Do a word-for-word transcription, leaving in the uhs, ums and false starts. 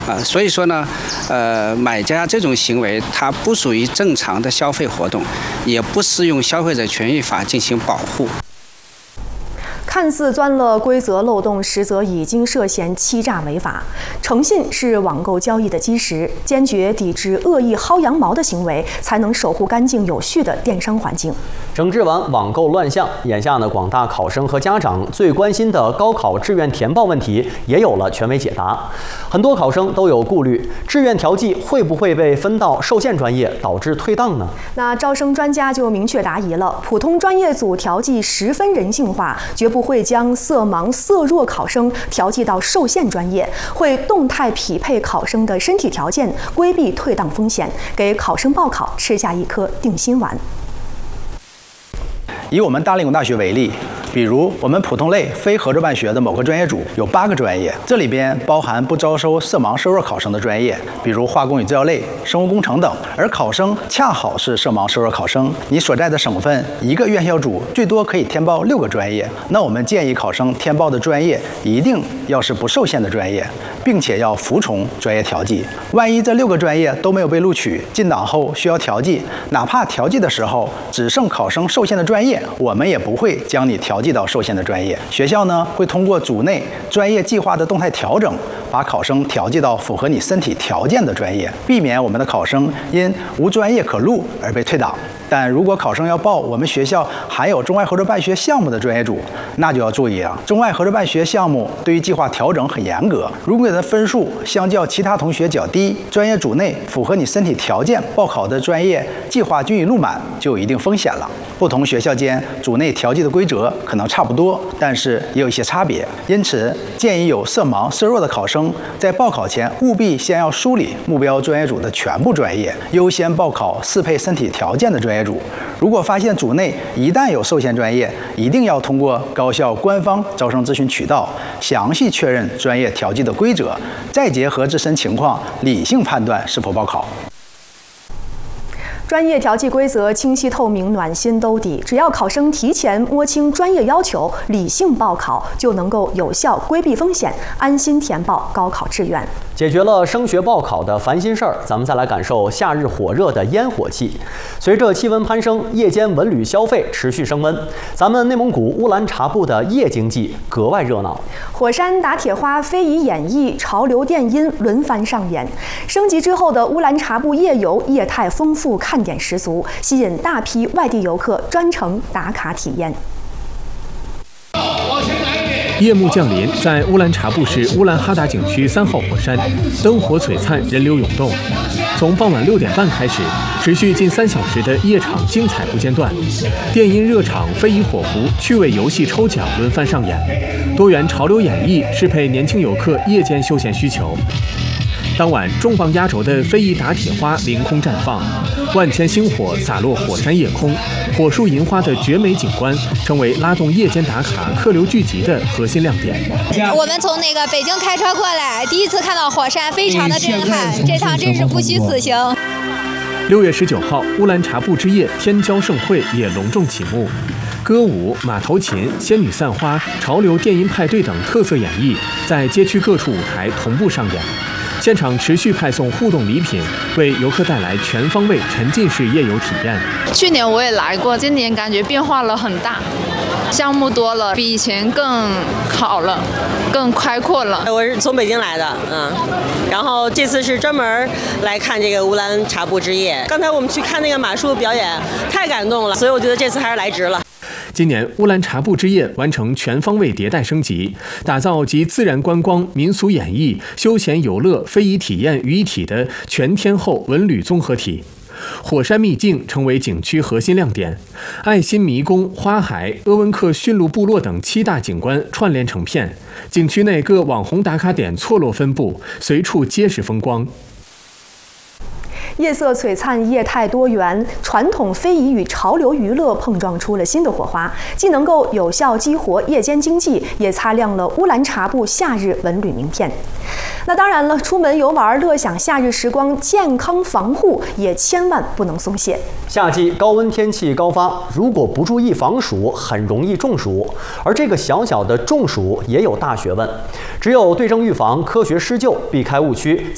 啊，所以说呢，呃，买家这种行为它不属于正常的消费活动，也不适用消费者权益法进行保护。 看似钻了规则漏洞，实则已经涉嫌欺诈违法。诚信是网购交易的基石，坚决抵制恶意薅羊毛的行为，才能守护干净有序的电商环境。 整治完网购乱象，眼下呢，广大考生和家长最关心的高考志愿填报问题也有了权威解答。很多考生都有顾虑，志愿调剂会不会被分到受限专业，导致退档呢？那招生专家就明确答疑了：普通专业组调剂十分人性化，绝不会将色盲、色弱考生调剂到受限专业，会动态匹配考生的身体条件，规避退档风险，给考生报考吃下一颗定心丸。 以我们大理工大学为例，比如我们普通类非合作办学的某个专业组有八个专业，这里边包含不招收色盲色弱考生的专业，比如化工与制药类、生物工程等，而考生恰好是色盲色弱考生，你所在的省份一个院校组最多可以填报六个专业，那我们建议考生填报的专业一定要是不受限的专业，并且要服从专业调剂。万一这六个专业都没有被录取，进档后需要调剂，哪怕调剂的时候只剩考生受限的专业，我们也不会将你调剂到受限的专业。学校呢会通过组内专业计划的动态调整，把考生调剂到符合你身体条件的专业，避免我们的考生因无专业可录而被退档。但如果考生要报我们学校含有中外合作办学项目的专业组，那就要注意了。中外合作办学项目对于计划调整很严格，如果你的分数相较其他同学较低，专业组内符合你身体条件报考的专业计划均已录满，就有一定风险了。不同学校间组内调剂的规则可能差不多，但是也有一些差别。因此，建议有色盲色弱的考生在报考前务必先要梳理目标专业组的全部专业，优先报考适配身体条件的专业组。如果发现组内一旦有受限专业，一定要通过高校官方招生咨询渠道详细确认专业调剂的规则，再结合自身情况理性判断是否报考。 专业调剂规则清晰透明，暖心兜底。只要考生提前摸清专业要求，理性报考，就能够有效规避风险，安心填报高考志愿。 解决了升学报考的烦心事儿，咱们再来感受夏日火热的烟火气。随着气温攀升，夜间文旅消费持续升温，咱们内蒙古乌兰察布的夜经济格外热闹。 火山打铁花、非遗演绎、潮流电音轮番上演，升级之后的乌兰察布夜游业态丰富，看点十足，吸引大批外地游客专程打卡体验。 夜幕降临，在乌兰察布市乌兰哈达景区三号火山，灯火璀璨，人流涌动。从傍晚六点半开始，持续近三小时的夜场精彩不间断，电音热场、非遗火狐、趣味游戏抽奖轮番上演，多元潮流演绎适配年轻游客夜间休闲需求。当晚重磅压轴的非遗打铁花凌空绽放，万千星火洒落火山夜空，火树银花的绝美景观成为拉动夜间打卡客流聚集的核心亮点。 我们从那个北京开车过来，第一次看到火山，非常的震撼，这趟真是不虚此行。 六月十九号，乌兰察布之夜天骄盛会也隆重启幕，歌舞、马头琴、仙女散花、潮流电音派对等特色演绎在街区各处舞台同步上演。现场持续派送互动礼品，为游客带来全方位沉浸式夜游体验。 去年我也来过，今年感觉变化了很大，项目多了，比以前更好了，更开阔了。 我是从北京来的，嗯，然后这次是专门来看这个乌兰察布之夜。刚才我们去看那个马术表演，太感动了，所以我觉得这次还是来值了。 今年乌兰察布之夜完成全方位迭代升级，打造集自然观光、民俗演绎、休闲游乐、非遗体验于一体的全天候文旅综合体。火山秘境成为景区核心亮点，爱心迷宫、花海、鄂温克驯鹿部落等七大景观串联成片，景区内各网红打卡点错落分布，随处皆是风光。 夜色璀璨，业态多元，传统非遗与潮流娱乐碰撞出了新的火花，既能够有效激活夜间经济，也擦亮了乌兰察布夏日文旅名片。那当然了，出门游玩乐享夏日时光，健康防护也千万不能松懈。 夏季高温天气高发，如果不注意防暑，很容易中暑。而这个小小的中暑也有大学问，只有对症预防、科学施救，避开误区，